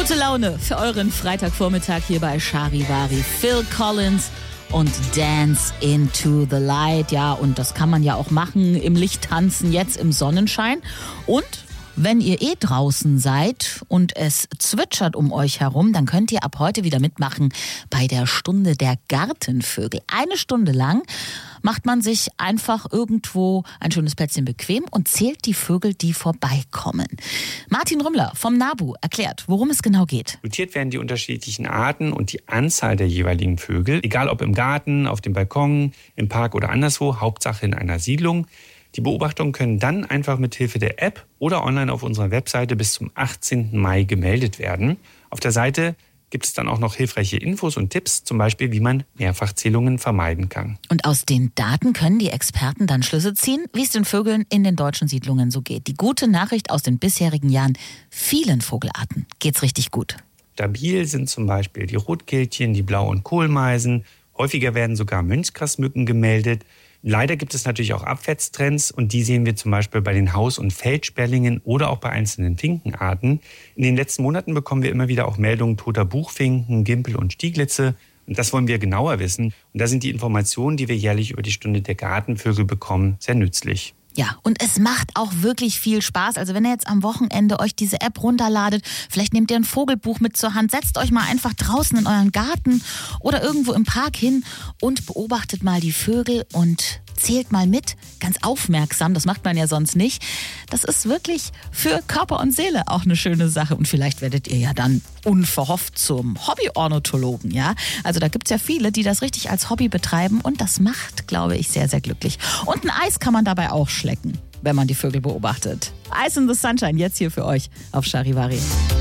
Gute Laune für euren Freitagvormittag hier bei Charivari. Phil Collins und Dance into the Light. Ja, und das kann man ja auch machen, im Licht tanzen, jetzt im Sonnenschein. Und wenn ihr draußen seid und es zwitschert um euch herum, dann könnt ihr ab heute wieder mitmachen bei der Stunde der Gartenvögel. 1 Stunde lang macht man sich einfach irgendwo ein schönes Plätzchen bequem und zählt die Vögel, die vorbeikommen. Martin Rümmler vom NABU erklärt, worum es genau geht. Notiert werden die unterschiedlichen Arten und die Anzahl der jeweiligen Vögel, egal ob im Garten, auf dem Balkon, im Park oder anderswo, Hauptsache in einer Siedlung. Die Beobachtungen können dann einfach mit Hilfe der App oder online auf unserer Webseite bis zum 18. Mai gemeldet werden. Auf der Seite gibt es dann auch noch hilfreiche Infos und Tipps, zum Beispiel, wie man Mehrfachzählungen vermeiden kann. Und aus den Daten können die Experten dann Schlüsse ziehen, wie es den Vögeln in den deutschen Siedlungen so geht. Die gute Nachricht aus den bisherigen Jahren: vielen Vogelarten geht's richtig gut. Stabil sind zum Beispiel die Rotkehlchen, die Blau- und Kohlmeisen. Häufiger werden sogar Mönchsgrasmücken gemeldet. Leider gibt es natürlich auch Abwärtstrends und die sehen wir zum Beispiel bei den Haus- und Feldsperlingen oder auch bei einzelnen Finkenarten. In den letzten Monaten bekommen wir immer wieder auch Meldungen toter Buchfinken, Gimpel und Stieglitze. Und das wollen wir genauer wissen. Und da sind die Informationen, die wir jährlich über die Stunde der Gartenvögel bekommen, sehr nützlich. Ja, und es macht auch wirklich viel Spaß. Also wenn ihr jetzt am Wochenende euch diese App runterladet, vielleicht nehmt ihr ein Vogelbuch mit zur Hand, setzt euch mal einfach draußen in euren Garten oder irgendwo im Park hin und beobachtet mal die Vögel und zählt mal mit, ganz aufmerksam, das macht man ja sonst nicht. Das ist wirklich für Körper und Seele auch eine schöne Sache. Und vielleicht werdet ihr ja dann unverhofft zum Hobbyornithologen, ja? Also da gibt's ja viele, die das richtig als Hobby betreiben und das macht, glaube ich, sehr, sehr glücklich. Und ein Eis kann man dabei auch schlecken, wenn man die Vögel beobachtet. Ice in the Sunshine, jetzt hier für euch auf Charivari.